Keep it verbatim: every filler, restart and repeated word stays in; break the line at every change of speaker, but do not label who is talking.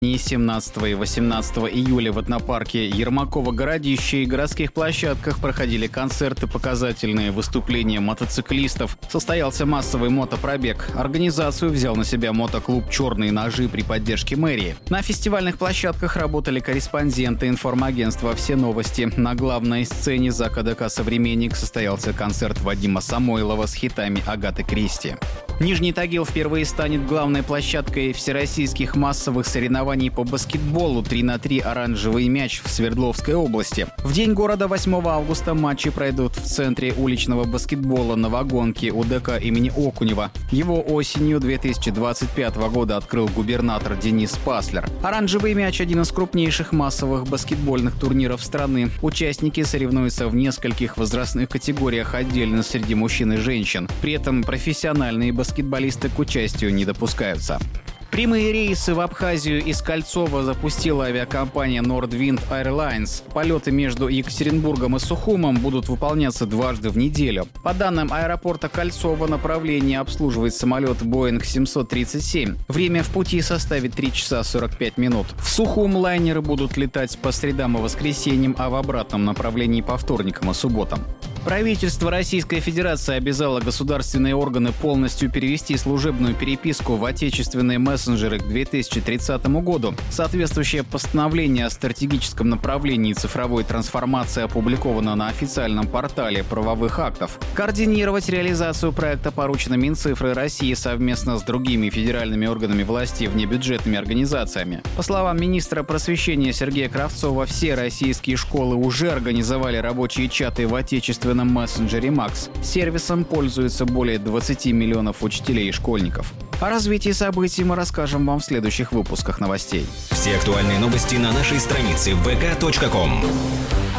семнадцатого и восемнадцатого июля в этнопарке Ермаково-Городище и городских площадках проходили концерты, показательные выступления мотоциклистов. Состоялся массовый мотопробег. Организацию взял на себя мотоклуб «Черные ножи» при поддержке мэрии. На фестивальных площадках работали корреспонденты информагентства «Все новости». На главной сцене ЗАК-АДК «Современник» состоялся концерт Вадима Самойлова с хитами Агаты Кристи. Нижний Тагил впервые станет главной площадкой всероссийских массовых соревнований по баскетболу три на три «Оранжевый мяч» в Свердловской области. В День города восьмого августа матчи пройдут в Центре уличного баскетбола на Вагонке УДК имени Окунева. Его осенью две тысячи двадцать пятого года открыл губернатор Денис Паслер. «Оранжевый мяч» — один из крупнейших массовых баскетбольных турниров страны. Участники соревнуются в нескольких возрастных категориях отдельно среди мужчин и женщин. При этом профессиональные баскетболисты Баскетболисты к участию не допускаются. Прямые рейсы в Абхазию из Кольцова запустила авиакомпания Nordwind Airlines. Полеты между Екатеринбургом и Сухумом будут выполняться дважды в неделю. По данным аэропорта Кольцова, направление обслуживает самолет Боинг семьсот тридцать семь. Время в пути составит три часа сорок пять минут. В Сухум лайнеры будут летать по средам и воскресеньям, а в обратном направлении по вторникам и субботам. Правительство Российской Федерации обязало государственные органы полностью перевести служебную переписку в отечественные мессенджеры к две тысячи тридцатому году. Соответствующее постановление о стратегическом направлении цифровой трансформации опубликовано на официальном портале правовых актов. Координировать реализацию проекта поручено Минцифры России совместно с другими федеральными органами власти и внебюджетными организациями. По словам министра просвещения Сергея Кравцова, все российские школы уже организовали рабочие чаты в отечественном мессенджере Макс. Сервисом пользуются более двадцати миллионов учителей и школьников. О развитии событий мы расскажем вам в следующих выпусках новостей.
Все актуальные новости на нашей странице вэ ка точка ком.